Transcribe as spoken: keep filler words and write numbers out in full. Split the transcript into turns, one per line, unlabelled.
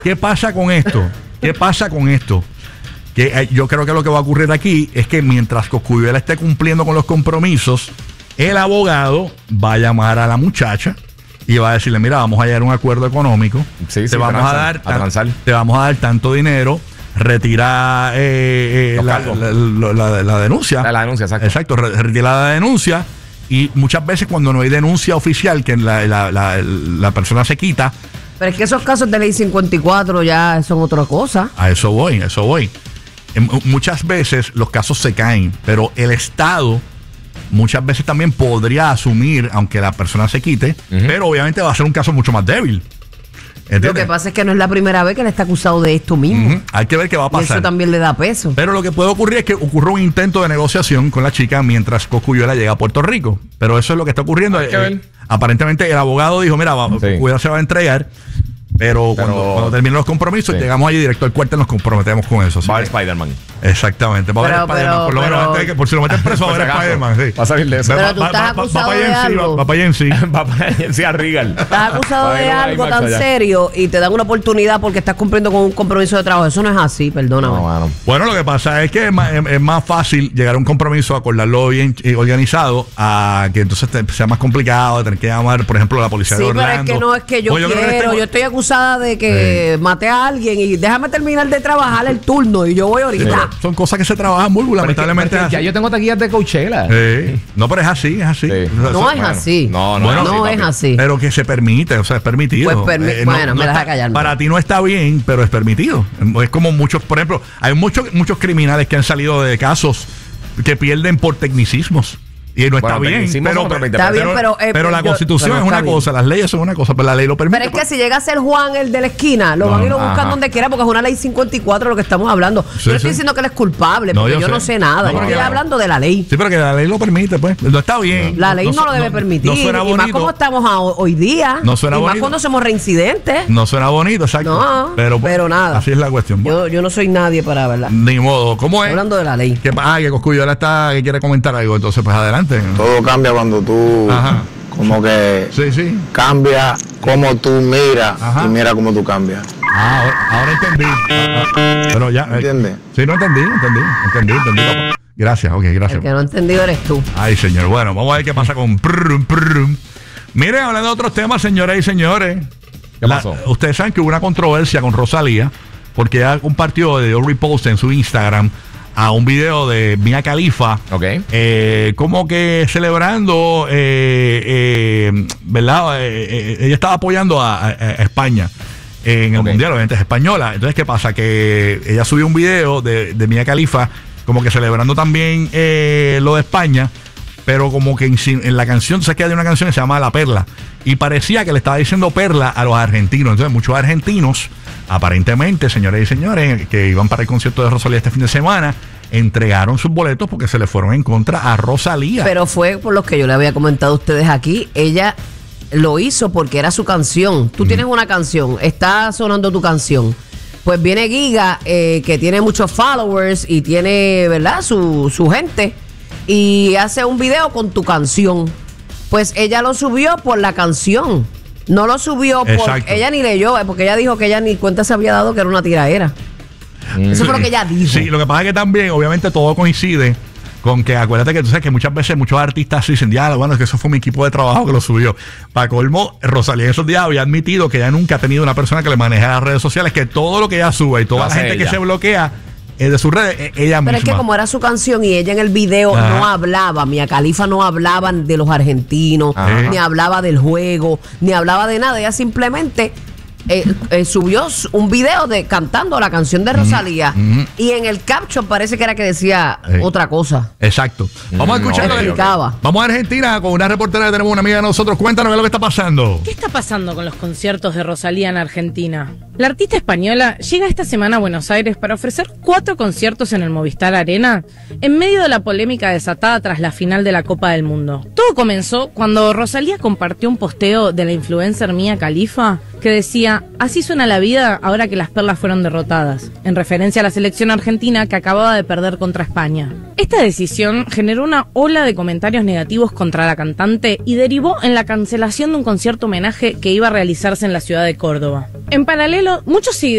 ¿Qué pasa con esto? ¿Qué pasa con esto? Que eh, yo creo que lo que va a ocurrir aquí es que mientras Cosculluela esté cumpliendo con los compromisos, el abogado va a llamar a la muchacha y va a decirle, mira, vamos a llegar a un acuerdo económico,
sí,
te,
sí,
vamos
transar,
a dar
a
tan,
transar.
te vamos a dar tanto dinero, retira eh, eh, la, la, la, la, la denuncia.
La, la denuncia, exacto.
Exacto, retira la denuncia. Y muchas veces cuando no hay denuncia oficial, que la, la, la, la persona se quita.
Pero es que esos casos de ley cincuenta y cuatro ya son otra cosa.
A eso voy, a eso voy. Muchas veces los casos se caen, pero el Estado muchas veces también podría asumir, aunque la persona se quite, uh-huh. pero obviamente va a ser un caso mucho más débil. ¿Entiendes?
Lo que pasa es que no es la primera vez que él está acusado de esto mismo.
Uh-huh. Hay que ver qué va a pasar.
Y eso también le da peso.
Pero lo que puede ocurrir es que ocurre un intento de negociación con la chica mientras Cosculluela llega a Puerto Rico. Pero eso es lo que está ocurriendo.
Hay que ver.
Eh, aparentemente el abogado dijo, mira, sí. Cosculluela se va a entregar. Pero, pero cuando, cuando terminen los compromisos, sí. llegamos allí directo al cuartel, nos comprometemos con eso.
Va a ver Spider-Man.
Exactamente. Va a ver Spider-Man. Por lo menos antes de que, por si lo meten preso, va a ver Spider-Man. Sí.
Va a salir de eso.
Pero tú estás acusado de algo.
Va para allá en sí.
Va para allá en sí a Regal.
Estás acusado de algo tan serio y te dan una oportunidad porque estás cumpliendo con un compromiso de trabajo. Eso no es así, perdóname. No, bueno.
bueno, lo que pasa es que es más, es más fácil llegar a un compromiso, acordarlo bien organizado, a que entonces te, sea más complicado de tener que llamar, por ejemplo, a la policía
sí,
de Orlando.
Sí, pero es que no es que yo
pues yo
quiero.
Que tengo...
Yo estoy acusada de que eh, maté a alguien y déjame terminar de trabajar el turno y yo voy ahorita.
Sí, son cosas que se trabajan muy lamentablemente.
Es que, es que ya yo tengo taquillas de Coachella.
Sí. No, pero es así, es así. Sí.
No es bueno, así.
No, no,
bueno,
no
sí,
es así.
Pero que se permite, o sea, es permitido.
Pues permi eh, bueno, no, me
no
deja callarme.
Para ti no está bien, pero es permitido. Es como muchos, por ejemplo, hay muchos muchos criminales que han salido de casos que pierden por tecnicismos. Y no está
bueno,
bien, pero,
pero, está bien, pero, eh,
pero la
yo,
constitución
pero
es una
bien.
cosa, las leyes son una cosa, pero la ley lo permite.
Pero es que si llega a ser Juan el de la esquina, lo
no,
van a ir a buscar
ajá.
donde quiera porque es una ley cincuenta y cuatro lo que estamos hablando.
Sí,
yo no
sí.
estoy diciendo que él es culpable porque no, yo, yo no sé nada. No, yo estoy claro. hablando de la ley.
Sí, pero que la ley lo permite, pues. No está bien.
La ley no, no lo debe permitir.
No suena bonito.
Y más como estamos a, hoy día.
No suena
y más
bonito.
cuando somos reincidentes.
No suena bonito, exacto.
No,
pero,
pero nada.
Así es la cuestión.
Yo, yo no soy nadie para verla.
Ni modo. ¿Cómo es?
Hablando de la ley.
Que, ah, que Cosculluela está, que quiere comentar algo. Entonces, pues adelante.
Todo cambia cuando tú Ajá. como que
sí, sí.
cambia como tú miras
Ajá.
y mira cómo tú cambias.
Ah, ahora, ahora entendí. Ah, ah, pero ya.
¿Entiendes?
Eh, sí, no entendí, entendí, entendí, entendí. Gracias, ok, gracias.
El que no ha entendido eres tú.
Ay, señor. Bueno, vamos a ver qué pasa con prrum, prrum. Miren, hablando de otros temas, señoras y señores.
¿Qué
la,
pasó?
Ustedes saben que hubo una controversia con Rosalía porque ella compartió, de dio repost en su Instagram a un video de Mia Khalifa,
okay.
eh, como que celebrando, eh, eh, ¿verdad? Eh, eh, ella estaba apoyando a, a, a España en el okay. Mundial, obviamente es española. Entonces, ¿qué pasa? Que ella subió un video de, de Mia Khalifa como que celebrando también eh, lo de España, pero como que en, en la canción, se queda de una canción que se llama La Perla, y parecía que le estaba diciendo perla a los argentinos. Entonces muchos argentinos, aparentemente, señores y señores, que iban para el concierto de Rosalía este fin de semana, entregaron sus boletos porque se le fueron en contra a Rosalía.
Pero fue por lo que yo le había comentado a ustedes aquí. Ella lo hizo porque era su canción. Tú mm. tienes una canción, está sonando tu canción. Pues viene Giga, eh, que tiene muchos followers y tiene, ¿verdad?, su, su gente, y hace un video con tu canción. Pues ella lo subió por la canción. No lo subió porque ella ni leyó, porque ella dijo que ella ni cuenta se había dado que era una tiraera. Mm. Eso fue lo que ella dijo.
Sí, lo que pasa es que también, obviamente, todo coincide con que, acuérdate que tú sabes que muchas veces muchos artistas dicen, ya, bueno, es que eso fue mi equipo de trabajo que lo subió. Para colmo, Rosalía en esos días había admitido que ella nunca ha tenido una persona que le maneje las redes sociales, que todo lo que ella sube y toda la gente ella. que se bloquea eh, de sus redes, eh, ella
Pero
misma.
es que como era su canción y ella en el video Ajá. no hablaba, Mia Khalifa no hablaba de los argentinos, Ajá. ni hablaba del juego, ni hablaba de nada, ella simplemente Eh, eh, subió un video de cantando la canción de Rosalía mm, mm. y en el caption parece que era que decía eh. otra cosa.
Exacto. Vamos a escuchar.
No, okay, okay.
Vamos a Argentina con una reportera que tenemos, una amiga de nosotros. Cuéntanos lo que está pasando.
¿Qué está pasando con los conciertos de Rosalía en Argentina? La artista española llega esta semana a Buenos Aires para ofrecer cuatro conciertos en el Movistar Arena en medio de la polémica desatada tras la final de la Copa del Mundo. Todo comenzó cuando Rosalía compartió un posteo de la influencer Mia Khalifa que decía: así suena la vida ahora que las perlas fueron derrotadas, en referencia a la selección argentina que acababa de perder contra España. Esta decisión generó una ola de comentarios negativos contra la cantante y derivó en la cancelación de un concierto homenaje que iba a realizarse en la ciudad de Córdoba. En paralelo, muchos seguidores